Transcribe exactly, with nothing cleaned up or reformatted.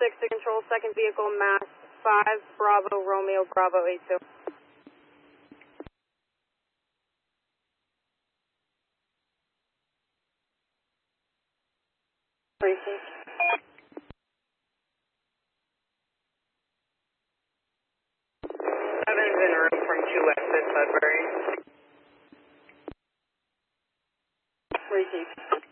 six to control, second vehicle, mass five, Bravo, Romeo, Bravo, eight two. Receive. Seven's in room from two exit, Sudbury. Receive.